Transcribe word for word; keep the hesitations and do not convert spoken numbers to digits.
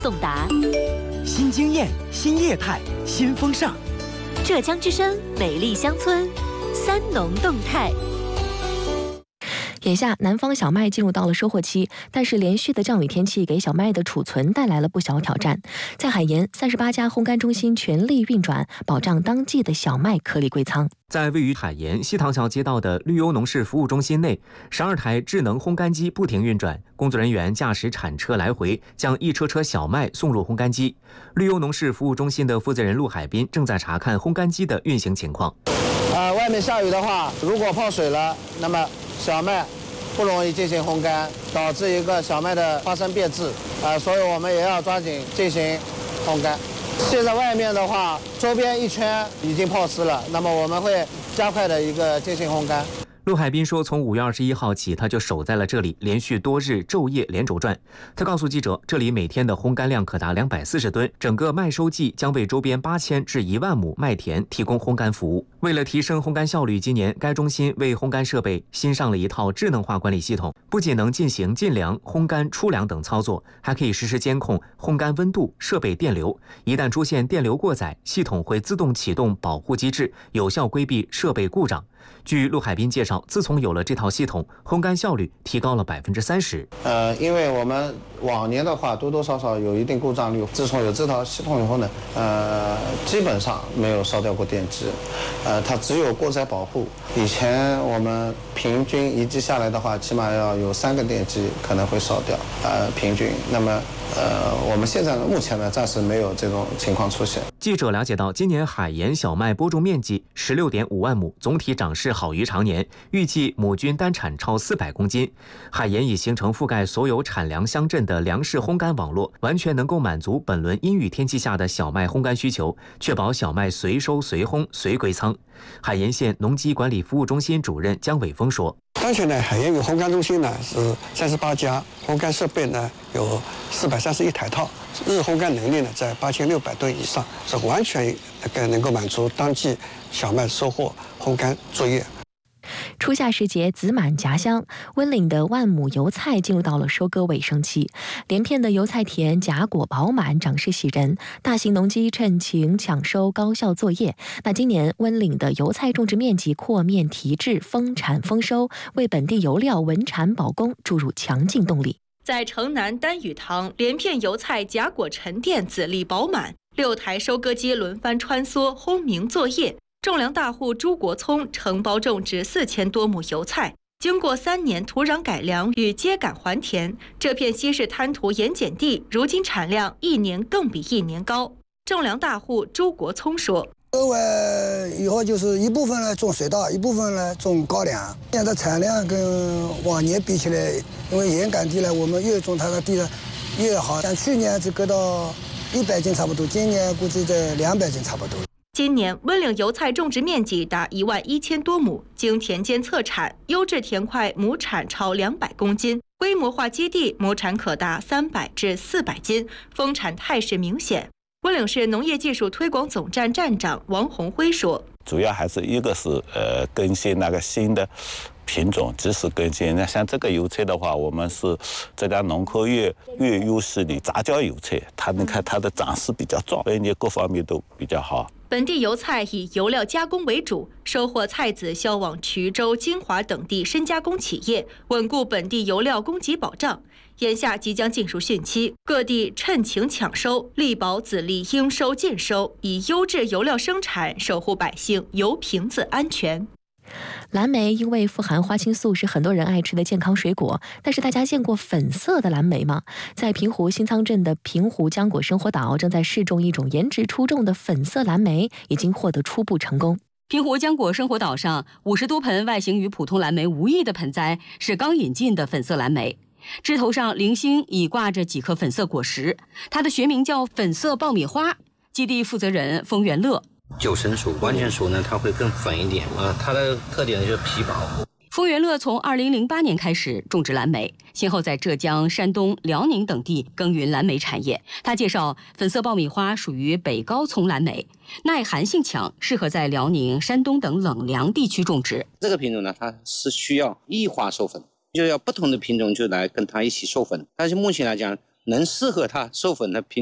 送达。 新经验、新业态、新风尚。 浙江之声美丽乡村，三农动态。 眼下，南方小麦进入到了收获期，但是连续的降雨天气给小麦的储存带来了不小挑战。在海盐，三十八家烘干中心全力运转，保障当季的小麦颗粒归仓。 在位于海盐西塘桥街道的绿优农事服务中心内，十二台智能烘干机不停运转，工作人员驾驶铲车来回，将一车车小麦送入烘干机。绿优农事服务中心的负责人陆海滨正在查看烘干机的运行情况。 呃，外面下雨的话，如果泡水了，那么小麦不容易进行烘干，导致一个小麦的发生变质，呃，所以我们也要抓紧进行烘干。现在外面的话，周边一圈已经泡湿了，那么我们会加快的一个进行烘干。 陆海滨说，从五月二十一号起，他就守在了这里，连续多日昼夜连轴转。他告诉记者，这里每天的烘干量可达两百四十吨，整个麦收季将为周边八千至一万亩麦田提供烘干服务。为了提升烘干效率，今年该中心为烘干设备新上了一套智能化管理系统，不仅能进行进凉、烘干、出凉等操作，还可以实时监控烘干温度、设备电流。一旦出现电流过载，系统会自动启动保护机制，有效规避设备故障。据陆海滨介绍，自从有了这套系统，烘干效率提高了百分之三十。 呃，因为我们往年的话多多少少有一定故障率，自从有这套系统以后呢，呃，基本上没有烧掉过电机，呃，它只有过载保护。以前我们平均一季下来的话，起码要有三个电机可能会烧掉，呃，平均。那么，呃，我们现在目前呢，暂时没有这种情况出现。 记者了解到，今年海盐小麦播种面积十六点五万亩，总体长势好于常年，预计亩均单产超四百公斤。海盐已形成覆盖所有产粮乡镇的粮食烘干网络，完全能够满足本轮阴雨天气下的小麦烘干需求，确保小麦随收随烘随归仓。海盐县农机管理服务中心主任姜伟峰说， 当前呢，海盐有烘干中心呢是三十八家，烘干设备呢有四百三十一台套，日烘干能力呢在八千六百吨以上，是完全那个能够满足当季小麦收获烘干作业。 初夏时节子满夹香，温岭的万亩油菜进入到了收割尾声期，连片的油菜田荚果饱满，长势喜人，大型农机趁情抢收，高效作业。那今年温岭的油菜种植面积扩面提质，丰产丰收，为本地油料稳产保供注入强劲动力。 在城南丹屿塘，连片油菜荚果沉淀，籽粒饱满，六台收割机轮番穿梭轰鸣作业。种粮大户朱国聪承包种植四千多亩油菜，经过三年土壤改良与秸秆还田，这片稀释滩涂盐碱地如今产量一年更比一年高。种粮大户朱国聪说：“ 额外以后就是一部分呢种水稻，一部分呢种高粱。现在产量跟往年比起来，因为盐碱地呢，我们越种它的地呢越好。像去年只割到一百斤差不多，今年估计在两百斤差不多。” 今年温岭油菜种植面积达一万一千多亩，经田间测产，优质田块亩产超两百公斤，规模化基地亩产可达三百至四百斤，丰产态势明显。温岭市农业技术推广总站站长王宏辉说：“ 主要还是一个是呃更新那个新的品种，及时更新。那像这个油菜的话，我们是浙江农科院越优势的杂交油菜，它你看它的长势比较壮，而且各方面都比较好。” 本地油菜以油料加工为主，收获菜籽销往衢州、金华等地深加工企业，稳固本地油料供给保障。眼下即将进入汛期，各地趁情抢收，力保籽粒应收尽收，以优质油料生产守护百姓油瓶子安全。 蓝莓因为富含花青素，是很多人爱吃的健康水果。但是大家见过粉色的蓝莓吗？在平湖新仓镇的平湖浆果生活岛，正在试种一种颜值出众的粉色蓝莓，已经获得初步成功。 平湖浆果生活岛上五十多盆外形与普通蓝莓无异的盆栽，是刚引进的粉色蓝莓。枝头上零星已挂着几颗粉色果实，它的学名叫粉色爆米花。基地负责人封元乐： 九成熟，完全熟呢，它会更粉一点啊。它的特点就是皮薄。 封元乐从二零零八年开始种植蓝莓，先后在浙江、山东、辽宁等地耕耘蓝莓产业。他介绍，粉色爆米花属于北高丛蓝莓，耐寒性强，适合在辽宁、山东等冷凉地区种植。 这个品种呢，它是需要异化授粉，就要不同的品种就来跟它一起授粉。但是目前来讲， 能适合它授粉的品